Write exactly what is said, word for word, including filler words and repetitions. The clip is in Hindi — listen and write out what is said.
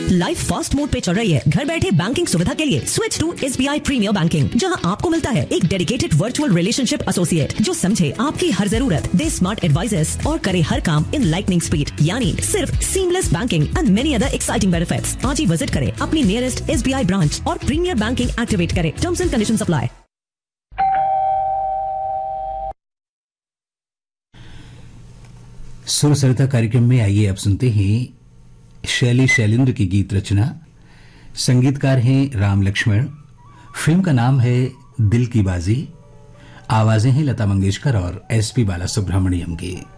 लाइफ फास्ट मोड पे चल रही है। घर बैठे बैंकिंग सुविधा के लिए switch to SBI premiere banking, जहां आपको मिलता है एक डेडिकेटेड वर्चुअल रिलेशनशिप एसोसिएट जो समझे आपकी हर जरूरत, दे स्मार्ट एडवाइजर्स और करे हर काम इन लाइटनिंग स्पीड, यानी सिर्फ seamless banking and many other exciting benefits. आज ही विजिट करें अपनी नियरेस्ट एसबीआई ब्रांच और प्रीमियर बैंकिंग एक्टिवेट करें। Terms and conditions apply. सुर सरिता कार्यक्रम में आइए अब सुनते हैं शैली शैलेंद्र की गीत रचना। संगीतकार हैं राम लक्ष्मण। फिल्म का नाम है दिल की बाजी। आवाजें हैं लता मंगेशकर और एस पी बालासुब्रमण्यम की।